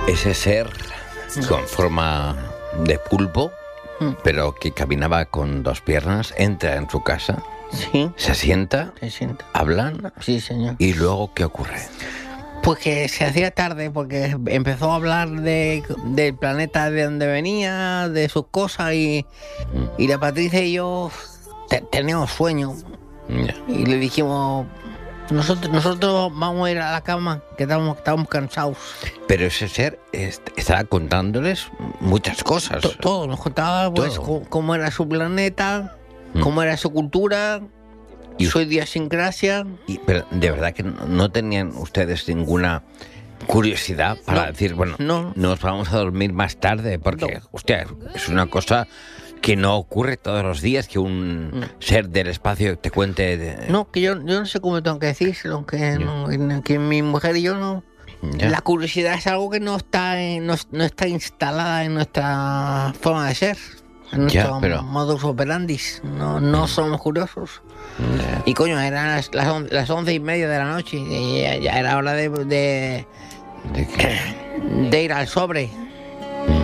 Ese ser con forma de pulpo, pero que caminaba con dos piernas, entra en su casa, Sí, se sienta, se sienta. hablan, Sí, señor. y luego, ¿qué ocurre? Pues que se hacía tarde porque empezó a hablar del planeta de donde venía, de sus cosas y la Patricia y yo teníamos sueño Ya. y le dijimos, nosotros vamos a ir a la cama, que estamos cansados. Pero ese ser estaba contándoles muchas cosas. Todo nos contaba pues Todo. cómo era su planeta, cómo era su cultura, Y- su idiosincrasia. Pero de verdad que no tenían ustedes ninguna curiosidad para No, decir, bueno, no. nos vamos a dormir más tarde, porque, hostia, es una cosa que no ocurre todos los días, que un ser del espacio te cuente... No, que yo no sé cómo tengo que decírselo, que mi mujer y yo no... Ya. La curiosidad es algo que no está instalada en nuestra forma de ser, en Ya, nuestro pero- modus operandi. No somos curiosos. Y coño, eran las 11:30 de la noche y ya era hora de ¿De qué? ir al sobre.